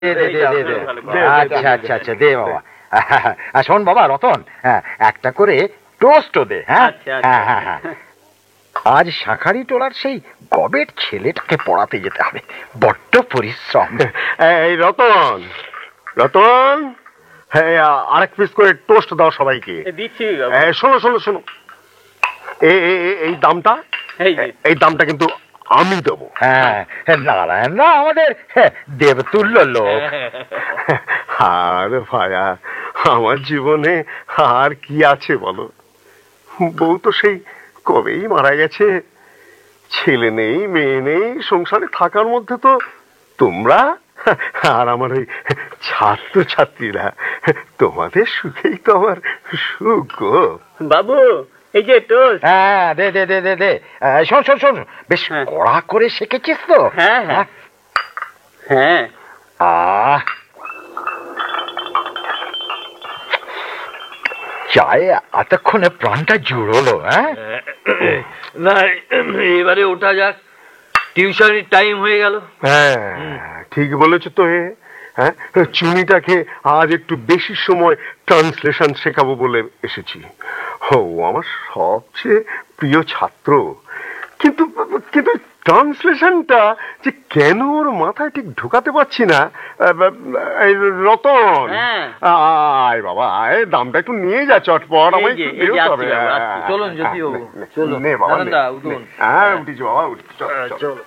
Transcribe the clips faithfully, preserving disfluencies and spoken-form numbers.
আচ্ছা আচ্ছা আচ্ছা দে বাবা। শোন বাবা রতন, হ্যাঁ একটা করে টোস্টও দে। হ্যাঁ হ্যাঁ হ্যাঁ হ্যাঁ আজ শাঁখারি টোলার সেই গবেট ছেলেটাকে পড়াতে যেতে হবে, বড্ড পরিশ্রম। এই রতন, রতন, হ্যাঁ আরেক পিস করে টোস্ট দাও সবাইকে। দিচ্ছি। শোনো শোনো শোনো, এই দামটা, এই দামটা কিন্তু আমি দেবো। হ্যাঁ নারায়ণ না আমাদের দেবতুল্য লোক। আরে ভাইয়া, আমার জীবনে আর কি আছে বলো, বউ তো সেই কবেই মারা গেছে, ছেলে নেই মেয়ে নেই, সংসারে থাকার মধ্যে তো তোমরা আর আমার ওই ছাত্র ছাত্রীরা, তোমাদের সুখেই তো আমার সুখ গো। বাবু এই যে টোস্ট। হ্যাঁ দে দে দে দে দে। শোন শোন শোন, বেশ কড়া করে শিখেছিস তো? হ্যাঁ হ্যাঁ হ্যাঁ। আহ চায়ে এতক্ষণে প্রাণটা জুড়লো। হ্যাঁ না এবারে ওটা যাক, টিউশনের টাইম হয়ে গেল। হ্যাঁ ঠিক বলেছো তো। হ্যাঁ চুনিটাকে আজ একটু বেশি সময় ট্রান্সলেশন শেখাবো বলে এসেছি। ও আমার সবচেয়ে প্রিয় ছাত্র, কিন্তু কিন্তু ট্রান্সলেশনটা যে কেন ওর মাথায় ঠিক ঢোকাতে পারছি না। রতন আয় বাবা আয়, দামটা একটু নিয়ে যা চটপট, আমায় একটু বেরোতে হবে। চলুন যদি চলুন। হ্যাঁ উঠিস বাবা, উঠিস চলো।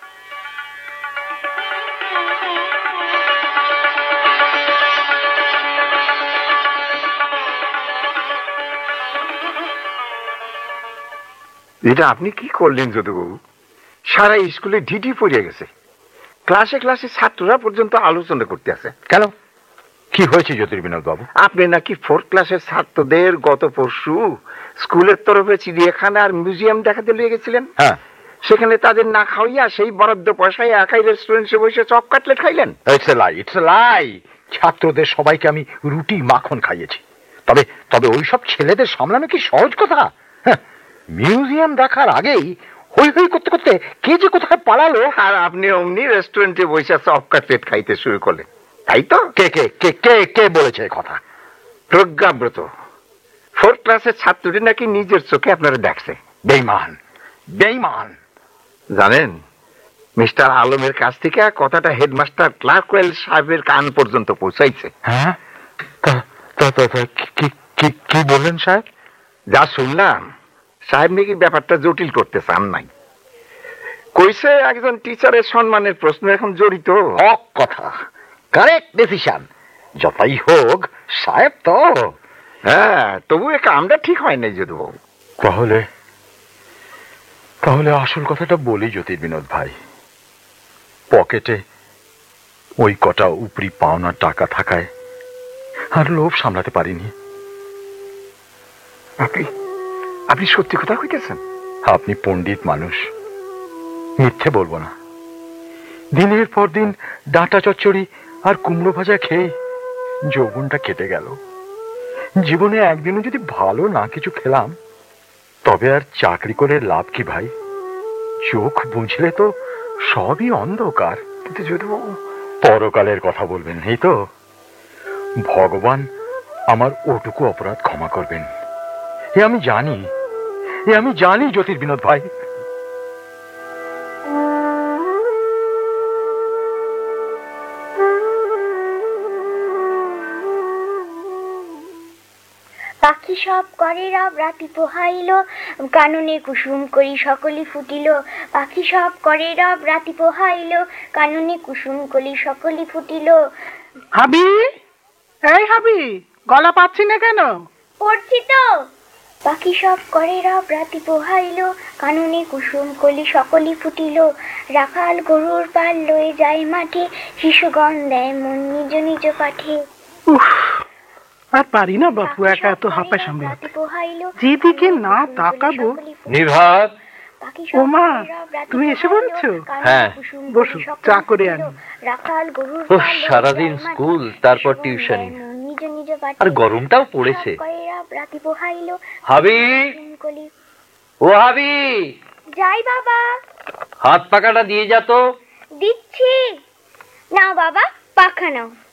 এটা আপনি কি করলেন যদুবাবু? সারা স্কুলে ঢিঢি পড়ে গেছে, ক্লাসে ক্লাসে ছাত্ররা পর্যন্ত আলোচনা করতে আছে। কেন কি হয়েছে জ্যোতির্বিনোদ বাবু? আপনি নাকি ফোর্থ ক্লাসের ছাত্রদের গত পরশু স্কুলের তরফে চিড়িয়াখানা আর মিউজিয়াম দেখাতে নিয়ে গেছিলেন। হ্যাঁ সেখানে তাদের না খাওয়াইয়া সেই বরাদ্দ পয়সায় একাই রেস্টুরেন্টে বসে চপ কাটলেট খাইলেন। It's a lie, it's a লাই। ছাত্রদের সবাইকে আমি রুটি মাখন খাইয়েছি, তবে তবে ওইসব ছেলেদের সামলানো কি সহজ কথা? হ্যাঁ মিউজিয়াম দেখার আগেই হই হই করতে করতে কে যে কোথায় পালালো, আর আপনি অমনি রেস্টুরেন্টে বসে চপ কাটলেট খাইতে শুরু করলেন, তাই তো? কে কে কে কে কে বলেছে কথা? প্রজ্ঞাব্রত ফোর্থ ক্লাসের ছাত্রটি নাকি নিজের চোখে আপনারা দেখছে। বেঈমান বেঈমান। জানেন, মিস্টার আলমের কাছ থেকে কথাটা হেডমাস্টার ক্লার্কওয়েল সাহেবের কান পর্যন্ত পৌঁছাইছে। হ্যাঁ কি বললেন সাহেব? যা শুনলাম, সাহেব নাকি ব্যাপারটা জটিল করতে চান নাই। কইছে একজন টিচারের সম্মানের প্রশ্ন এখন জড়িত। হক কথা, কারেক্ট ডিসিশন। যতই হোক সাহেব তো। হ্যাঁ তবু এ কামটা ঠিক হয় নাই যদুবাবু। তাহলে তাহলে আসল কথাটা বলি জ্যোতির্বিনোদ ভাই, পকেটে ওই কটা উপরি পাওনা টাকা থাকায় আর লোভ সামলাতে পারিনি। আপনি আপনি সত্যি কথা কইতেছেন? আপনি পণ্ডিত মানুষ, মিথ্যে বলবো না। দিনের পর দিন ডাঁটা চচ্চড়ি আর কুমড়ো ভাজা খেয়ে যৌবনটা কেটে গেল। জীবনে একদিনও যদি ভালো না কিছু খেলাম, তবে আর চাকরি করে লাভ কি ভাই? চোখ বুঝলে তো সবই অন্ধকার। কিন্তু যদুবাবু, পরকালের কথা বলবেন এই তো, ভগবান আমার ওটুকু অপরাধ ক্ষমা করবেন, এ আমি জানি, এ আমি জানি জ্যোতির্বিনোদ ভাই। পাখি সব করে রব রাতি পোহাইল, কাননে কুসুম করি সকলি ফুটিল। পাখি সব করে রব রাতি পোহাইল, কাননে কুসুম কলি সকলি ফুটিল। হাবি, এই হাবি, গলা পাচ্ছি না কেন? পড়ছি তো। পাখি সব করে রব রাতি পোহাইল, কাননে কুসুম কলি সকলি ফুটিল। রাখাল গরুর পাল লয়ে যায় মাঠে, শিশুগণ দেয় মন নিজ নিজ পাঠে। আর পারি না বাপু একা এত হাঁপা সামনে, যেদিকে না তাকাবো। নির্ভাত, ও মা, তুমি এসে পড়েছো? হ্যাঁ বসো, চা করে আনি। সারাদিন স্কুল, তারপর টিউশনি, আর গরমটাও পড়েছে। হাবি, ও হাবি, যাই বাবা। হাত পাকাটা দিয়ে যা তো। দিচ্ছি। না বাবা, পাখা নাও।